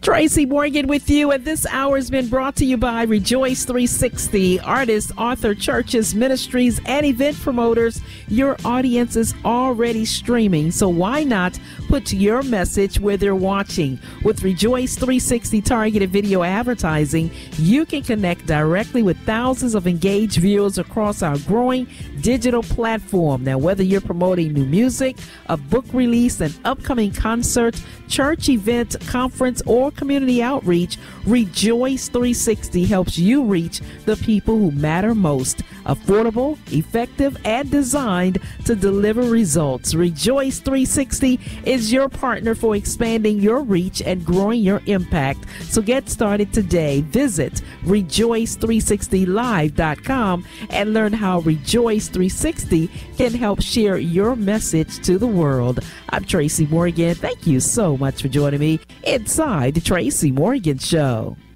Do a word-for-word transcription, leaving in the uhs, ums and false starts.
Tracy Morgan with you, and this hour has been brought to you by Rejoice three sixty, artists, author, churches, ministries, and event promoters. Your audience is already streaming, so why not put your message where they're watching? With Rejoice three sixty targeted video advertising, you can connect directly with thousands of engaged viewers across our growing digital platform. Now, whether you're promoting new music, a book release, an upcoming concert, church event, conference, or community outreach, Rejoice three sixty helps you reach the people who matter most. Affordable, effective, and designed to deliver results. Rejoice three sixty is your partner for expanding your reach and growing your impact. So get started today. Visit rejoice three sixty live dot com and learn how Rejoice three sixty can help share your message to the world. I'm Tracy Morgan. Thank you so much for joining me inside the Tracy Morgan Show.